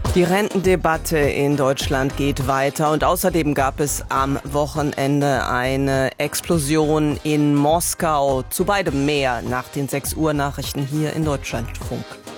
Die Rentendebatte in Deutschland geht weiter und außerdem gab es am Wochenende eine Explosion in Moskau. Zu beidem mehr nach den 6 Uhr Nachrichten hier in Deutschlandfunk.